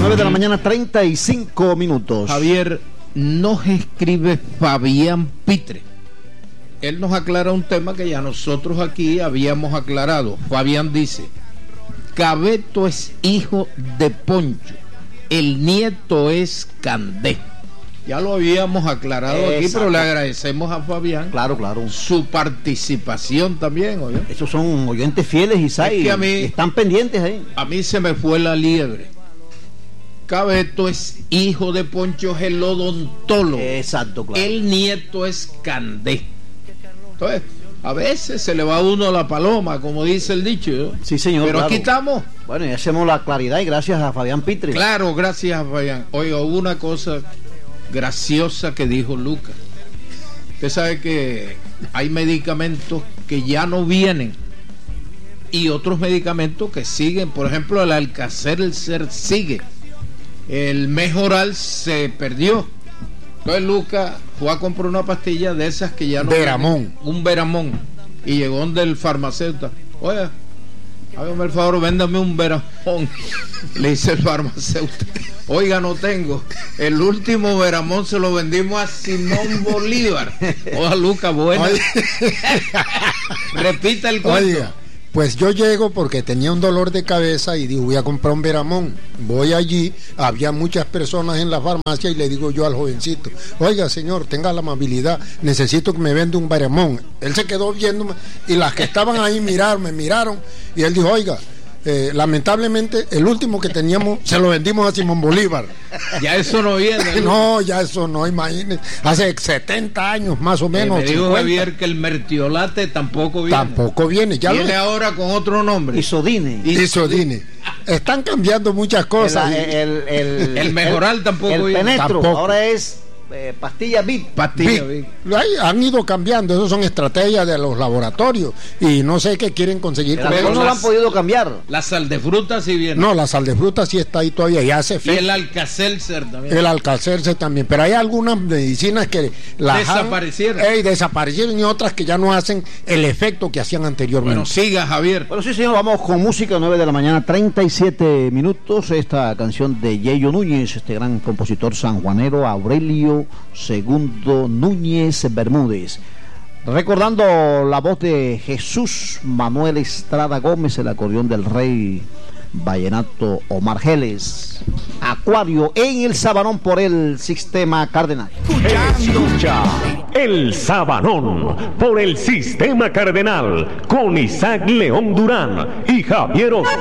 9 de la mañana, 35 minutos. Javier, nos escribe Fabián Pitre. Él nos aclara un tema que ya nosotros aquí habíamos aclarado. Fabián dice: Cabeto es hijo de Poncho, el nieto es Candé. Ya lo habíamos aclarado aquí, pero le agradecemos a Fabián, claro, su participación también. ¿Oye? Esos son oyentes fieles, Isai, es que a mí, están pendientes ahí. A mí se me fue la liebre. Cabeto es hijo de Poncho, es el odontólogo. Exacto, claro. El nieto es Candé. Entonces, a veces se le va a uno la paloma, como dice el dicho, ¿no? Sí, señor. Pero claro. aquí estamos. Bueno, y hacemos la claridad y gracias a Fabián Pitre. Claro, gracias a Fabián. Oiga, hubo una cosa graciosa que dijo Lucas. Usted sabe que hay medicamentos que ya no vienen y otros medicamentos que siguen. Por ejemplo, el Alka-Seltzer sigue. El Mejoral se perdió. Entonces Lucas fue a comprar una pastilla de esas que ya no Veramón. vienen, un Veramón, y llegó donde el farmacéutico: oye, hágame el favor, véndame un Veramón. Le dice el farmacéutico: oiga, no tengo. El último Veramón se lo vendimos a Simón Bolívar. Oiga, Lucas, bueno. Repita el cuento. Oiga, pues yo llego porque tenía un dolor de cabeza y digo, voy a comprar un Veramón. Voy allí, había muchas personas en la farmacia y le digo yo al jovencito: oiga, señor, tenga la amabilidad, necesito que me venda un Veramón. Él se quedó viéndome y las que estaban ahí me miraron y él dijo: oiga, lamentablemente el último que teníamos se lo vendimos a Simón Bolívar. Ya eso no viene. No, ya eso no, imagínese. Hace 70 años más o menos. Me dijo 50. Javier que el Mertiolate tampoco viene. Tampoco viene. Ya viene ahora con otro nombre. Isodine. Isodine. Están cambiando muchas cosas. El Mejoral tampoco viene. Penetro, tampoco. ahora es pastilla Bit. Pastilla Bit. Han ido cambiando, eso son estrategias de los laboratorios y no sé qué quieren conseguir. Pero no lo han podido cambiar. La sal de fruta sí viene. No, la sal de fruta sí está ahí todavía y hace Y el Alka-Seltzer también. El Alka-Seltzer también, pero hay algunas medicinas que desaparecieron y otras que ya no hacen el efecto que hacían anteriormente. Bueno, siga, Javier. Bueno, sí, señor, vamos con música. 9 de la mañana, 37 minutos. Esta canción de Yeyo Núñez, este gran compositor sanjuanero, Aurelio Segundo Núñez Bermúdez. Recordando la voz de Jesús Manuel Estrada Gómez, el acordeón del rey vallenato Omar Geles. Acuario en el Sabanón por el Sistema Cardenal. Escucha el Sabanón por el Sistema Cardenal con Isaac León Durán y Javier